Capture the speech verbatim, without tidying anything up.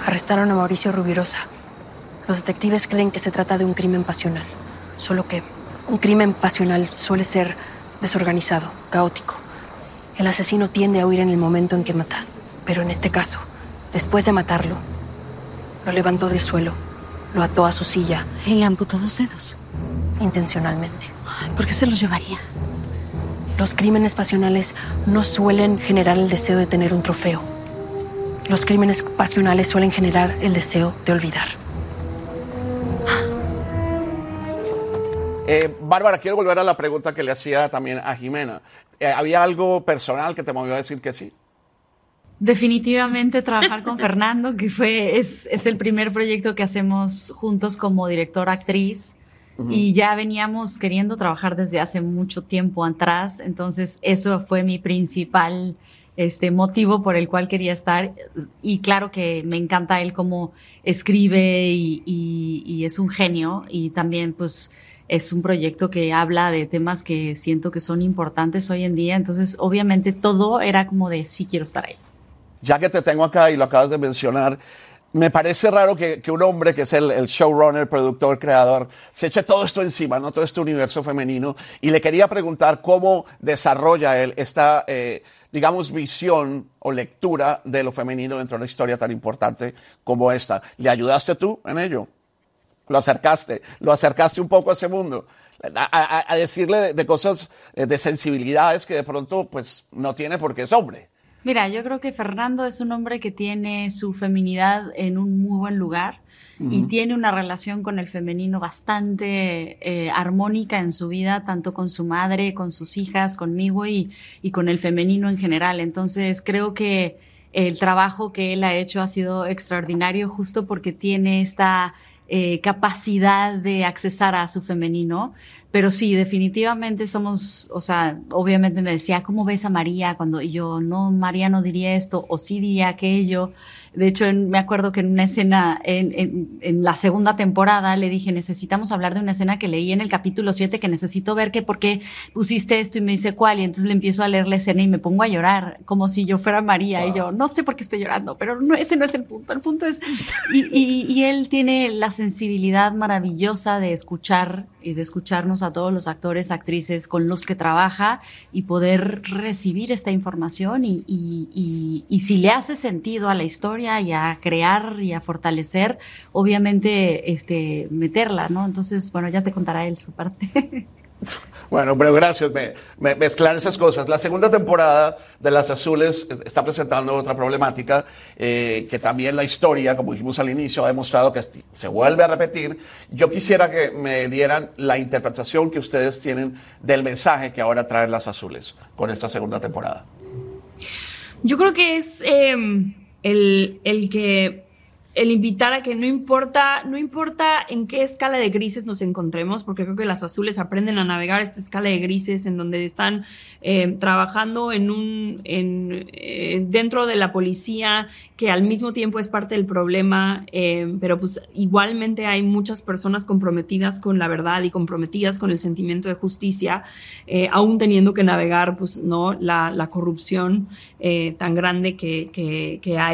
Arrestaron a Mauricio Rubirosa. Los detectives creen que se trata de un crimen pasional. Solo que un crimen pasional suele ser desorganizado, caótico. El asesino tiende a huir en el momento en que mata. Pero en este caso, después de matarlo, lo levantó del suelo, lo ató a su silla. ¿Y le amputó dos dedos? Intencionalmente. ¿Por qué se los llevaría? Los crímenes pasionales no suelen generar el deseo de tener un trofeo. Los crímenes pasionales suelen generar el deseo de olvidar. Eh, Bárbara, quiero volver a la pregunta que le hacía también a Jimena. Eh, ¿Había algo personal que te movió a decir que sí? Definitivamente trabajar con Fernando, que fue es, es el primer proyecto que hacemos juntos como director-actriz. Uh-huh. Y ya veníamos queriendo trabajar desde hace mucho tiempo atrás, entonces eso fue mi principal este, motivo por el cual quería estar. Y claro que me encanta él cómo escribe y, y, y es un genio, y también pues es un proyecto que habla de temas que siento que son importantes hoy en día, entonces obviamente todo era como de sí quiero estar ahí. Ya que te tengo acá y lo acabas de mencionar, me parece raro que, que un hombre que es el, el showrunner, productor, creador, se eche todo esto encima, ¿no? Todo este universo femenino. Y le quería preguntar cómo desarrolla él esta, eh, digamos, visión o lectura de lo femenino dentro de una historia tan importante como esta. ¿Le ayudaste tú en ello? ¿Lo acercaste? ¿Lo acercaste un poco a ese mundo? A, a, a decirle de, de cosas, de sensibilidades que de pronto, pues, no tiene porque es hombre. Mira, yo creo que Fernando es un hombre que tiene su feminidad en un muy buen lugar uh-huh. y tiene una relación con el femenino bastante eh, armónica en su vida, tanto con su madre, con sus hijas, conmigo y, y con el femenino en general. Entonces creo que el trabajo que él ha hecho ha sido extraordinario justo porque tiene esta eh, capacidad de accesar a su femenino. Pero sí, definitivamente somos, o sea, obviamente me decía, ¿cómo ves a María? Cuando y yo, no, María no diría esto, o sí diría aquello. De hecho, en, me acuerdo que en una escena, en, en, en la segunda temporada, le dije, necesitamos hablar de una escena que leí en el capítulo siete, que necesito ver que por qué pusiste esto, y me dice, ¿cuál? Y entonces le empiezo a leer la escena y me pongo a llorar, como si yo fuera María. Wow. Y yo, no sé por qué estoy llorando, pero no, ese no es el punto. El punto es, y, y, y él tiene la sensibilidad maravillosa de escuchar y de escucharnos a todos los actores, actrices con los que trabaja y poder recibir esta información y, y, y, y si le hace sentido a la historia y a crear y a fortalecer, obviamente este meterla, ¿no? Entonces, bueno, ya te contará él su parte. Bueno, pero gracias, me, me mezclar esas cosas. La segunda temporada de Las Azules está presentando otra problemática, eh, que también la historia, como dijimos al inicio, ha demostrado que se vuelve a repetir. Yo quisiera que me dieran la interpretación que ustedes tienen del mensaje que ahora traen Las Azules con esta segunda temporada. Yo creo que es eh, el, el que... el invitar a que no importa, no importa en qué escala de grises nos encontremos, porque creo que Las Azules aprenden a navegar esta escala de grises en donde están eh, trabajando en un, en, eh, dentro de la policía, que al mismo tiempo es parte del problema, eh, pero pues igualmente hay muchas personas comprometidas con la verdad y comprometidas con el sentimiento de justicia, eh, aún teniendo que navegar, pues, no, la, la corrupción eh, tan grande que, que, que hay.